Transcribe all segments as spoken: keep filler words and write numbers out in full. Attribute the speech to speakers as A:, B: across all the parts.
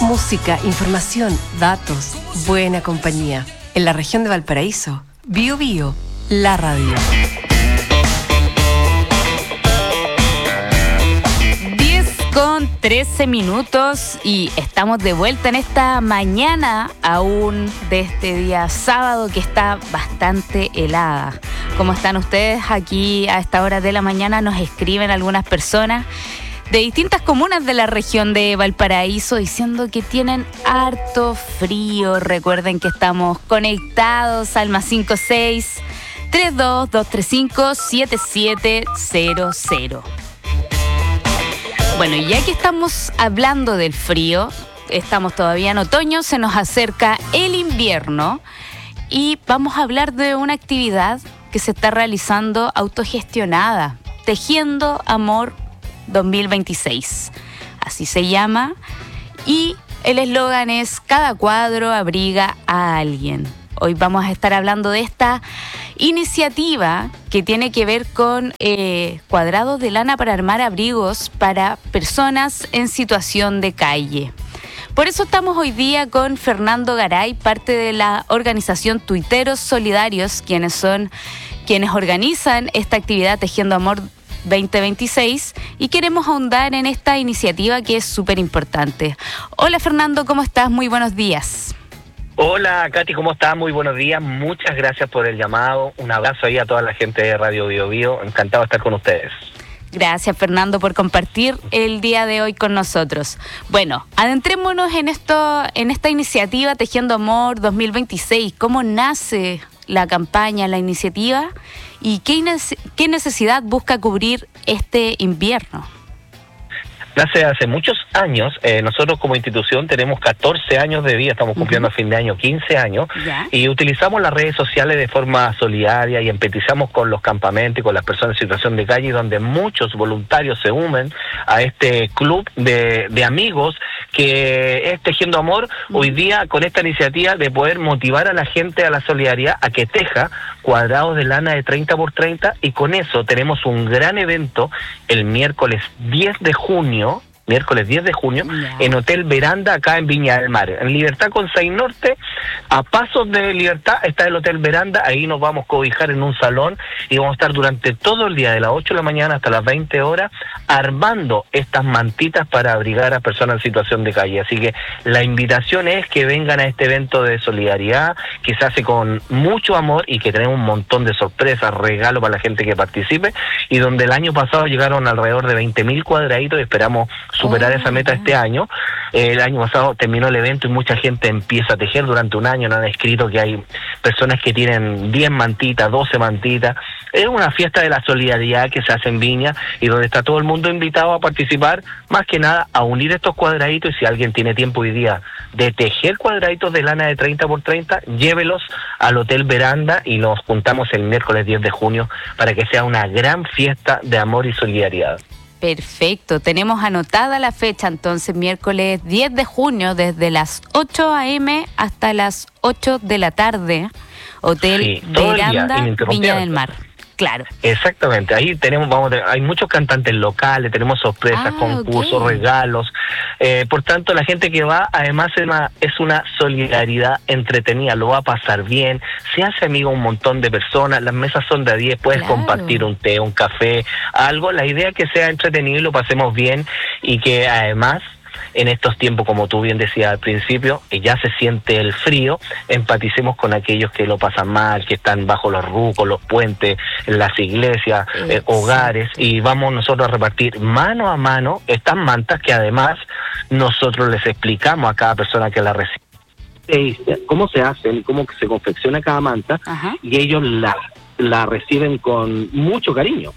A: Música, información, datos, buena compañía. En la región de Valparaíso, Bio Bio, la radio.
B: Con trece minutos y estamos de vuelta en esta mañana aún de este día sábado que está bastante helada. ¿Cómo están ustedes? Aquí a esta hora de la mañana nos escriben algunas personas de distintas comunas de la región de Valparaíso diciendo que tienen harto frío. Recuerden que estamos conectados al más cinco seis, tres dos, dos tres cinco, siete siete cero cero. Bueno, ya que estamos hablando del frío, estamos todavía en otoño, se nos acerca el invierno y vamos a hablar de una actividad que se está realizando autogestionada, Tejiendo Amor dos mil veintiséis. Así se llama y el eslogan es Cada cuadro abriga a alguien. Hoy vamos a estar hablando de esta iniciativa que tiene que ver con eh, cuadrados de lana para armar abrigos para personas en situación de calle. Por eso estamos hoy día con Fernando Garay, parte de la organización Tuiteros Solidarios, quienes son quienes organizan esta actividad Tejiendo Amor veinte veintiséis, y queremos ahondar en esta iniciativa que es súper importante. Hola Fernando, ¿cómo estás? Muy buenos días.
C: Hola, Katy, ¿cómo estás? Muy buenos días. Muchas gracias por el llamado. Un abrazo ahí a toda la gente de Radio Bio Bio. Encantado de estar con ustedes.
B: Gracias, Fernando, por compartir el día de hoy con nosotros. Bueno, adentrémonos en esto, en esta iniciativa Tejiendo Amor dos mil veintiséis. ¿Cómo nace la campaña, la iniciativa? ¿Y qué, qué necesidad busca cubrir este invierno?
C: Hace, hace muchos años, eh, nosotros como institución tenemos catorce años de vida, estamos cumpliendo uh-huh. a fin de año quince años, ¿ya? Y utilizamos las redes sociales de forma solidaria y empatizamos con los campamentos y con las personas en situación de calle, donde muchos voluntarios se unen a este club de, de amigos que es Tejiendo Amor, uh-huh. hoy día con esta iniciativa de poder motivar a la gente a la solidaridad, a que teja cuadrados de lana de treinta por treinta, y con eso tenemos un gran evento el miércoles diez de junio, miércoles diez de junio, yeah. en Hotel Veranda, acá en Viña del Mar, en Libertad con seis Norte, a pasos de Libertad está el Hotel Veranda. Ahí nos vamos a cobijar en un salón y vamos a estar durante todo el día, de las ocho de la mañana hasta las veinte horas, armando estas mantitas para abrigar a personas en situación de calle. Así que la invitación es que vengan a este evento de solidaridad, que se hace con mucho amor y que tenemos un montón de sorpresas, regalos para la gente que participe, y donde el año pasado llegaron alrededor de veinte mil cuadraditos y esperamos superar oh, esa meta este año. Eh, el año pasado terminó el evento y mucha gente empieza a tejer durante un año. Nos han escrito que hay personas que tienen diez mantitas, doce mantitas. Es una fiesta de la solidaridad que se hace en Viña y donde está todo el mundo invitado a participar, más que nada a unir estos cuadraditos. Y si alguien tiene tiempo hoy día de tejer cuadraditos de lana de treinta por treinta, llévelos al Hotel Veranda y nos juntamos el miércoles diez de junio para que sea una gran fiesta de amor y solidaridad.
B: Perfecto, tenemos anotada la fecha entonces, miércoles diez de junio, desde las ocho a.m. hasta las ocho de la tarde, Hotel sí, Veranda, Viña del Mar. Claro.
C: Exactamente, ahí tenemos, vamos, hay muchos cantantes locales, tenemos sorpresas, ah, concursos, okay. regalos, eh, por tanto la gente que va, además es una, es una solidaridad entretenida, lo va a pasar bien, se hace amigo un montón de personas, las mesas son de a diez, puedes claro. compartir un té, un café, algo, la idea es que sea entretenido y lo pasemos bien, y que además en estos tiempos, como tú bien decías al principio, ya se siente el frío, empaticemos con aquellos que lo pasan mal, que están bajo los rucos, los puentes, en las iglesias, eh, hogares, y vamos nosotros a repartir mano a mano estas mantas que además nosotros les explicamos a cada persona que la recibe cómo se hacen y cómo se confecciona cada manta. Ajá. Y ellos la, la reciben con mucho cariño.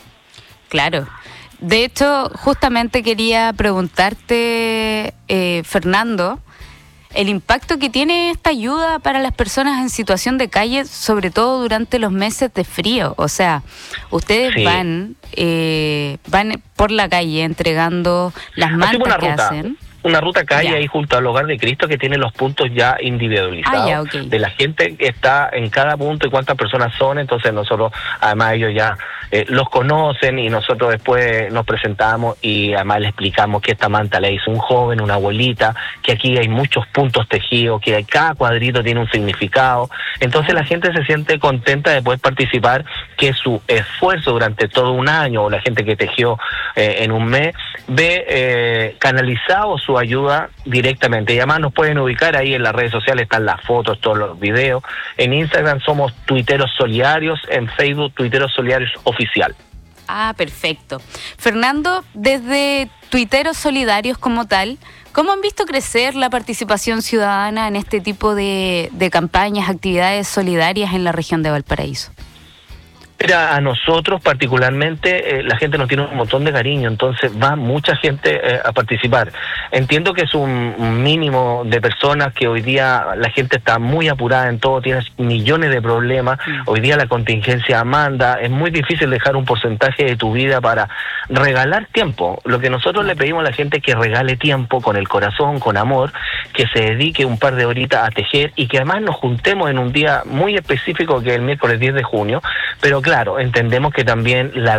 B: Claro. De hecho, justamente quería preguntarte, eh, Fernando, el impacto que tiene esta ayuda para las personas en situación de calle, sobre todo durante los meses de frío. O sea, ustedes sí. van eh, van por la calle entregando las mantas que hacen.
C: una ruta calle
B: ya.
C: ahí junto al Hogar de Cristo que tiene los puntos ya individualizados
B: ah, ya, okay.
C: de la gente que está en cada punto y cuántas personas son. Entonces nosotros, además ellos ya eh, los conocen y nosotros después nos presentamos y además les explicamos que esta manta la hizo un joven, una abuelita, que aquí hay muchos puntos tejidos, que cada cuadrito tiene un significado. Entonces la gente se siente contenta de poder participar, que su esfuerzo durante todo un año, o la gente que tejió eh, en un mes, ve eh, canalizado su ayuda directamente. Y además nos pueden ubicar ahí en las redes sociales, están las fotos, todos los videos. En Instagram somos Tuiteros Solidarios, en Facebook Tuiteros Solidarios Oficial.
B: Ah, perfecto. Fernando, desde Tuiteros Solidarios como tal, ¿cómo han visto crecer la participación ciudadana en este tipo de, de campañas, actividades solidarias en la región de Valparaíso?
C: Mira, a nosotros particularmente eh, la gente nos tiene un montón de cariño, entonces va mucha gente eh, a participar. Entiendo que es un, un mínimo de personas, que hoy día la gente está muy apurada en todo, tiene millones de problemas, mm. hoy día la contingencia manda, es muy difícil dejar un porcentaje de tu vida para regalar tiempo. Lo que nosotros le pedimos a la gente es que regale tiempo con el corazón, con amor, que se dedique un par de horitas a tejer y que además nos juntemos en un día muy específico que es el miércoles diez de junio, pero claro, entendemos que también la